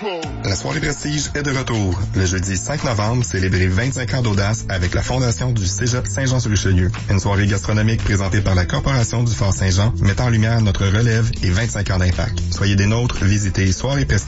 La soirée Prestige est de retour. Le jeudi 5 novembre, célébrez 25 ans d'audace avec la fondation du Cégep Saint-Jean-sur-Richelieu. Une soirée gastronomique présentée par la Corporation du Fort Saint-Jean, mettant en lumière notre relève et 25 ans d'impact. Soyez des nôtres, visitez soirée